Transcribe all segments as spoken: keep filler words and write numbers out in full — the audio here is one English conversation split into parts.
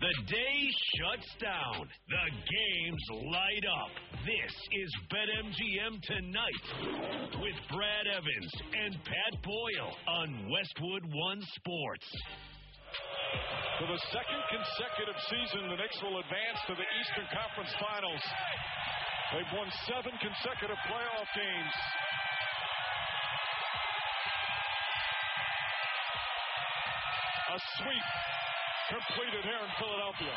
The day shuts down. The games light up. This is BetMGM Tonight with Brad Evans and Pat Boyle on Westwood One Sports. For the second consecutive season, the Knicks will advance to the Eastern Conference Finals. They've won seven consecutive playoff games. A sweep completed here in Philadelphia.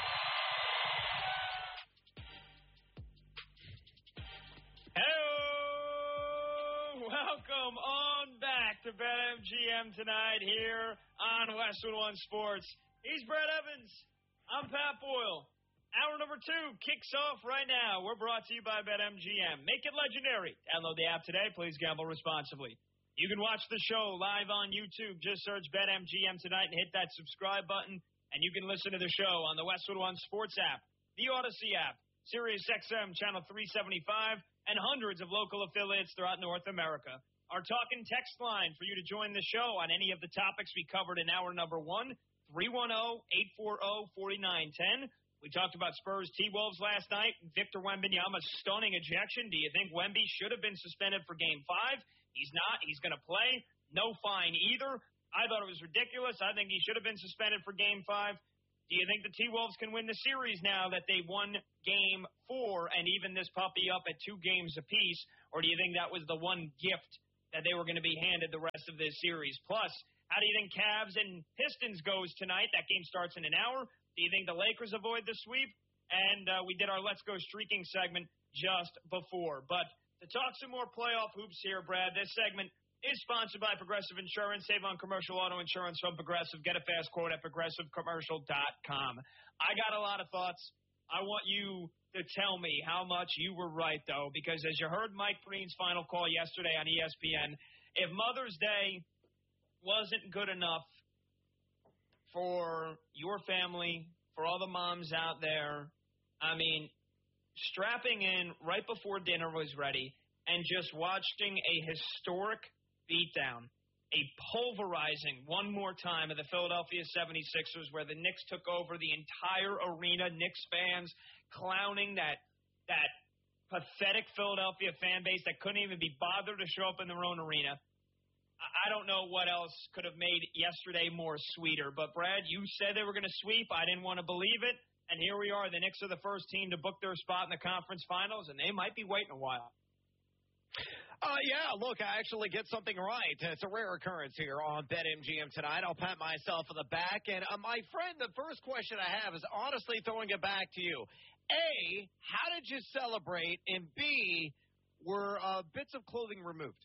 Hello! Welcome on back to BetMGM Tonight here on Westwood One Sports. He's Brad Evans. I'm Pat Boyle. Hour number two kicks off right now. We're brought to you by BetMGM. Make it legendary. Download the app today. Please gamble responsibly. You can watch the show live on YouTube. Just search BetMGM Tonight and hit that subscribe button. And you can listen to the show on the Westwood One Sports app, the Odyssey app, Sirius X M Channel three seventy-five, and hundreds of local affiliates throughout North America. Our talk and text line for you to join the show on any of the topics we covered in hour number one, three one zero, eight four zero, four nine one zero. We talked about Spurs T-Wolves last night. Victor Wembanyama's stunning ejection. Do you think Wemby should have been suspended for Game five? He's not. He's going to play. No fine either. I thought it was ridiculous. I think he should have been suspended for Game five. Do you think the T-Wolves can win the series now that they won Game four and even this puppy up at two games apiece? Or do you think that was the one gift that they were going to be handed the rest of this series? Plus, how do you think Cavs and Pistons goes tonight? That game starts in an hour. Do you think the Lakers avoid the sweep? And uh, we did our Let's Go Streaking segment just before. But to talk some more playoff hoops here, Brad, this segment is sponsored by Progressive Insurance. Save on commercial auto insurance from Progressive. Get a fast quote at progressive commercial dot com. I got a lot of thoughts. I want you to tell me how much you were right, though, because as you heard Mike Breen's final call yesterday on E S P N, if Mother's Day wasn't good enough for your family, for all the moms out there, I mean, strapping in right before dinner was ready and just watching a historic beatdown, a pulverizing one more time of the Philadelphia seventy-sixers where the Knicks took over the entire arena, Knicks fans clowning that that pathetic Philadelphia fan base that couldn't even be bothered to show up in their own arena. I don't know what else could have made yesterday more sweeter. But, Brad, you said they were going to sweep. I didn't want to believe it. And here we are. The Knicks are the first team to book their spot in the conference finals, and they might be waiting a while. Uh, yeah, look, I actually get something right. It's a rare occurrence here on BetMGM Tonight. I'll pat myself on the back. And, uh, my friend, the first question I have is honestly throwing it back to you. A, how did you celebrate? And B, were uh, bits of clothing removed?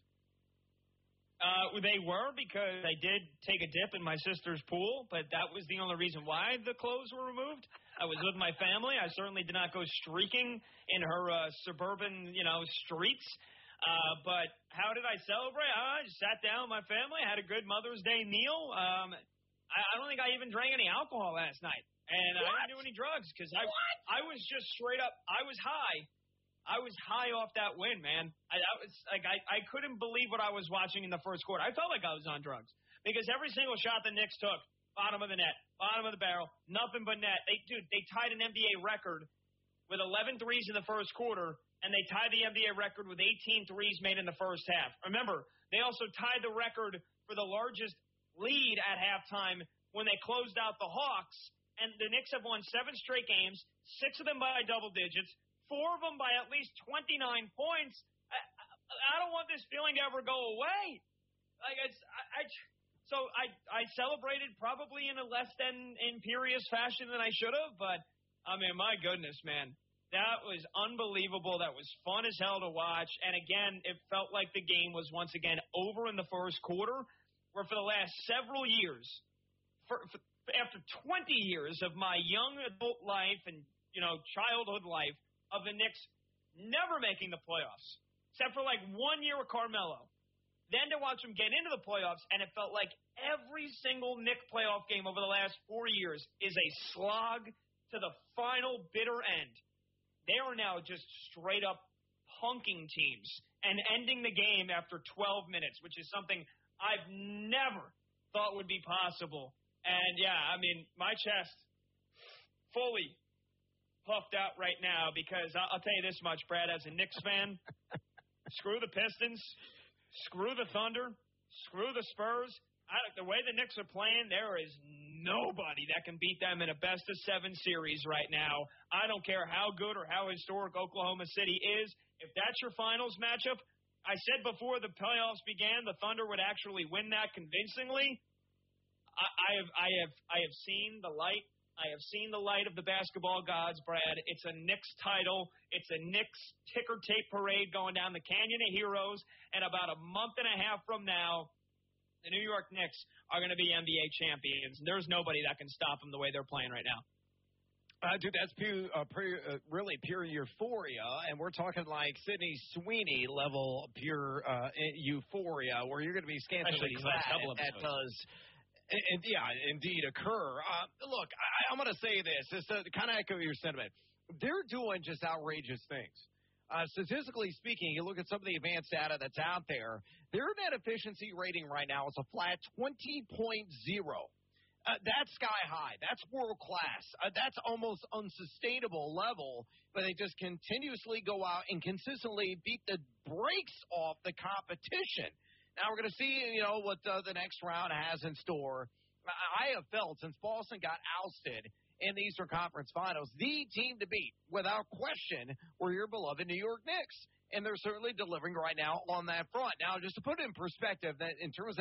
Uh, they were, because I did take a dip in my sister's pool, but that was the only reason why the clothes were removed. I was with my family. I certainly did not go streaking in her uh, suburban, you know, streets. Uh, but how did I celebrate? I just sat down with my family, had a good Mother's Day meal. Um, I, I don't think I even drank any alcohol last night, and what? I didn't do any drugs because I, I was just straight up. I was high. I was high off that win, man. I, I was like, I, I couldn't believe what I was watching in the first quarter. I felt like I was on drugs because every single shot the Knicks took, bottom of the net, bottom of the barrel, nothing but net. They, dude, they tied an N B A record with eleven threes in the first quarter, and they tied the N B A record with eighteen threes made in the first half. Remember, they also tied the record for the largest lead at halftime when they closed out the Hawks, and the Knicks have won seven straight games, six of them by double digits. Four of them by at least twenty-nine points. I, I don't want this feeling to ever go away. Like it's, I, I, so I, I celebrated probably in a less than imperious fashion than I should have. But I mean, my goodness, man, that was unbelievable. That was fun as hell to watch. And again, it felt like the game was once again over in the first quarter, where for the last several years, for, for, after twenty years of my young adult life and you know childhood life, of the Knicks never making the playoffs, except for like one year with Carmelo. Then to watch them get into the playoffs, and it felt like every single Knicks playoff game over the last four years is a slog to the final bitter end. They are now just straight up punking teams and ending the game after twelve minutes, which is something I've never thought would be possible. And, yeah, I mean, my chest fully puffed out right now because I'll, I'll tell you this much, Brad, as a Knicks fan, screw the Pistons, screw the Thunder, screw the Spurs. I, the way the Knicks are playing, there is nobody that can beat them in a best-of-seven series right now. I don't care how good or how historic Oklahoma City is. If that's your finals matchup, I said before the playoffs began, the Thunder would actually win that convincingly. I, I have, I have, I have seen the light. I have seen the light of the basketball gods, Brad. It's a Knicks title. It's a Knicks ticker tape parade going down the Canyon of Heroes. And about a month and a half from now, the New York Knicks are going to be N B A champions. There's nobody that can stop them the way they're playing right now. Uh, dude, that's pure, uh, pure, uh, really pure euphoria, and we're talking like Sydney Sweeney level pure uh, euphoria, where you're going to be scantily clad. That does, and, and, yeah, indeed occur. Uh, look, I, I'm going to say this, just to kind of echo your sentiment. They're doing just outrageous things. Uh, statistically speaking, you look at some of the advanced data that's out there, their net efficiency rating right now is a flat twenty point oh. Uh, that's sky high. That's world class. Uh, that's almost unsustainable level, but they just continuously go out and consistently beat the brakes off the competition. Now we're going to see, you know, what uh, the next round has in store. I have felt since Boston got ousted in the Eastern Conference Finals, the team to beat, without question, were your beloved New York Knicks. And they're certainly delivering right now on that front. Now, just to put it in perspective, that in terms of